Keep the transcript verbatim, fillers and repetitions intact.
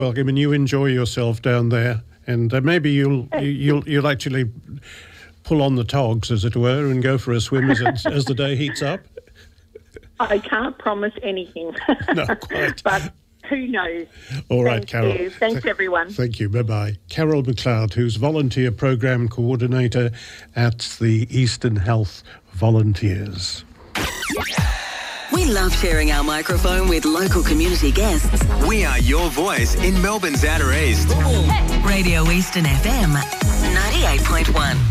Welcome, and you enjoy yourself down there, and uh, maybe you'll you'll you'll actually pull on the togs, as it were, and go for a swim as, it, as the day heats up. I can't promise anything. No, quite. But who knows? All right, Thank Carol. You. Thanks, everyone. Thank you. Bye-bye. Carol McLeod, who's Volunteer Programme Coordinator at the Eastern Health Volunteers. We love sharing our microphone with local community guests. We are your voice in Melbourne's Outer East. Radio Eastern F M, ninety-eight point one.